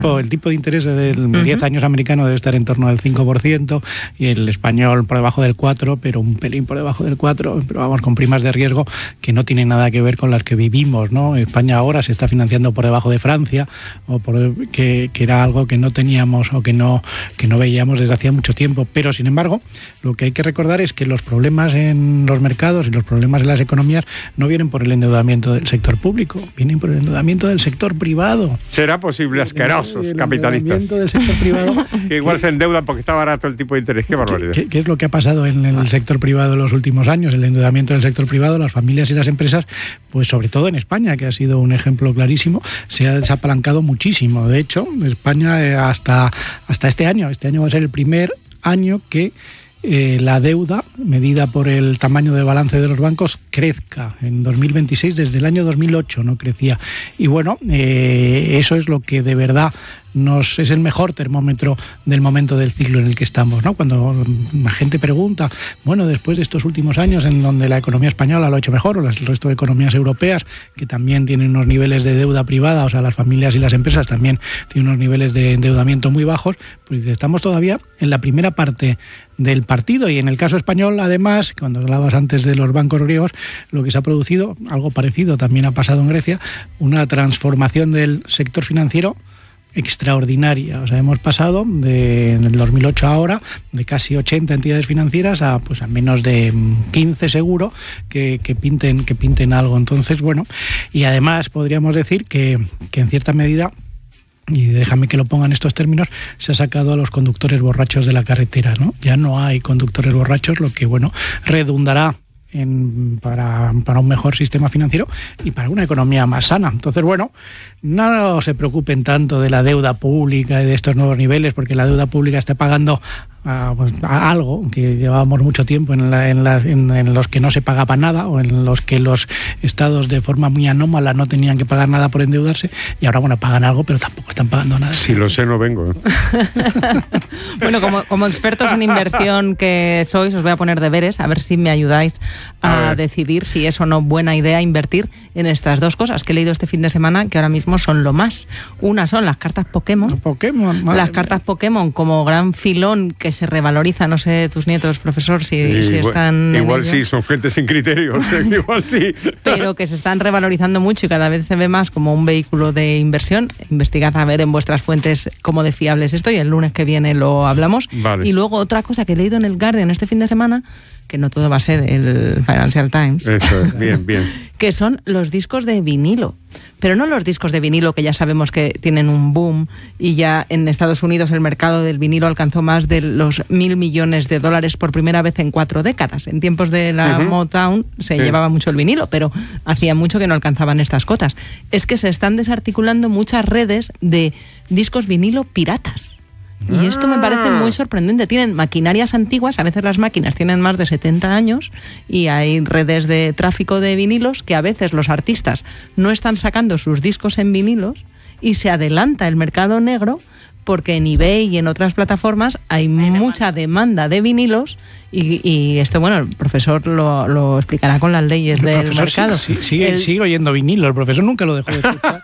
El tipo de interés del 10 años americano debe estar en torno al 5% y el español por debajo del 4%, pero un pelín por debajo del 4%, pero vamos, con primas de riesgo que no tienen nada que ver con las que vivimos, ¿no? España ahora se está financiando por debajo de Francia, que era algo que no teníamos o que no veíamos desde hacía mucho tiempo. Pero, sin embargo, lo que hay que recordar es que los problemas en los mercados y los problemas en las economías no vienen por el endeudamiento del sector público, vienen por el endeudamiento del sector privado. ¿Será posible, asquerosos capitalistas? Del sector privado que igual se endeudan porque está barato el tipo de interés. Qué barbaridad. ¿Qué es lo que ha pasado en el sector privado en los últimos años? El endeudamiento del sector privado, las familias y las empresas, pues sobre todo en España, que ha sido un ejemplo clarísimo, se ha apalancado muchísimo. De hecho, España hasta este año va a ser el primer año que la deuda, medida por el tamaño del balance de los bancos, crezca. En 2026, desde el año 2008 no crecía. Y bueno, eso es lo que de verdad es el mejor termómetro del momento del ciclo en el que estamos, ¿no? Cuando la gente pregunta, bueno, después de estos últimos años en donde la economía española lo ha hecho mejor, o el resto de economías europeas, que también tienen unos niveles de deuda privada, o sea, las familias y las empresas también tienen unos niveles de endeudamiento muy bajos, pues estamos todavía en la primera parte del partido. Y en el caso español, además, cuando hablabas antes de los bancos griegos, lo que se ha producido, algo parecido también ha pasado en Grecia, una transformación del sector financiero extraordinaria. O sea, hemos pasado en el 2008 a ahora de casi 80 entidades financieras a menos de 15 seguro que pinten algo. Entonces, bueno, y además podríamos decir que en cierta medida, y déjame que lo ponga en estos términos, se ha sacado a los conductores borrachos de la carretera, ¿no? Ya no hay conductores borrachos, lo que, bueno, redundará para un mejor sistema financiero y para una economía más sana. Entonces, bueno, no se preocupen tanto de la deuda pública y de estos nuevos niveles, porque la deuda pública está pagando a algo que llevábamos mucho tiempo en los que no se pagaba nada, o en los que los estados de forma muy anómala no tenían que pagar nada por endeudarse, y ahora, bueno, pagan algo, pero tampoco están pagando nada. Si lo sé, no vengo. Bueno, como expertos en inversión que sois, os voy a poner deberes, a ver si me ayudáis a decidir si es o no buena idea invertir en estas dos cosas que he leído este fin de semana, que ahora mismo son lo más. Una son las cartas Pokémon. Las cartas Pokémon como gran filón que se revaloriza. No sé, tus nietos, profesor, si están... Igual sí, son gente sin criterios, igual sí. Pero que se están revalorizando mucho y cada vez se ve más como un vehículo de inversión. Investigad a ver en vuestras fuentes cómo de fiable es esto, y el lunes que viene lo hablamos. Vale. Y luego otra cosa que he leído en el Guardian este fin de semana, que no todo va a ser el Financial Times. Eso es, bien. Que son los discos de vinilo. Pero no los discos de vinilo que ya sabemos que tienen un boom, y ya en Estados Unidos el mercado del vinilo alcanzó más de los $1.000 millones por primera vez en 4 décadas. En tiempos de la Motown se llevaba mucho el vinilo, pero hacía mucho que no alcanzaban estas cotas. Es que se están desarticulando muchas redes de discos vinilo piratas. Y esto me parece muy sorprendente. Tienen maquinarias antiguas, a veces las máquinas tienen más de 70 años, y hay redes de tráfico de vinilos que a veces los artistas no están sacando sus discos en vinilos, y se adelanta el mercado negro porque en eBay y en otras plataformas hay mucha demanda de vinilos, y esto, bueno, el profesor lo explicará con las leyes del mercado. Sigue oyendo vinilo, el profesor nunca lo dejó de escuchar.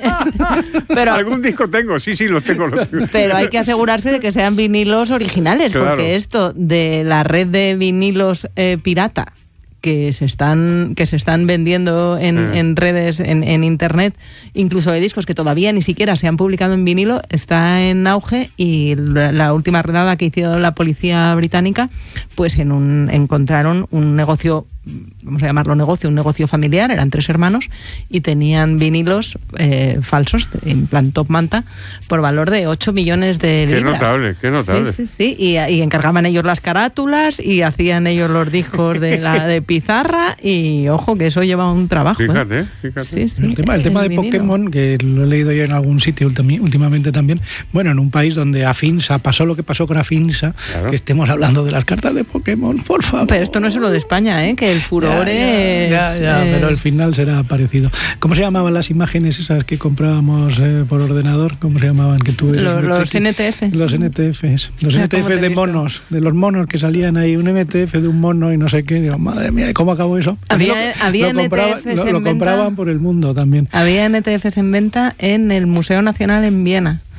Pero, algún disco tengo, sí, los tengo. Pero hay que asegurarse de que sean vinilos originales, claro. Porque esto de la red de vinilos pirata que se están vendiendo en redes, en internet, incluso de discos que todavía ni siquiera se han publicado en vinilo, está en auge. Y la última redada que hizo la policía británica, pues encontraron un negocio, vamos a llamarlo negocio, un negocio familiar. Eran 3 hermanos y tenían vinilos falsos, en plan top manta, por valor de 8 millones de libras. Qué notable. Sí. Y encargaban ellos las carátulas y hacían ellos los discos de pizarra, y ojo que eso lleva un trabajo. Fíjate. Sí. El tema de Pokémon, que lo he leído yo en algún sitio últimamente también, bueno, en un país donde Afinsa, pasó lo que pasó con Afinsa, claro, que estemos hablando de las cartas de Pokémon, por favor. Pero esto no es solo de España, que el furor pero el final será parecido. ¿Cómo se llamaban las imágenes esas que comprábamos por ordenador? ¿Cómo se llamaban? Los NTF. Los NTFs. Los NTF de monos, de los monos que salían ahí, un NTF de un mono y no sé qué. Digo, madre mía, ¿cómo acabó eso? Había NTFs lo compraban por el mundo también. Había NTFs en venta en el Museo Nacional en Viena.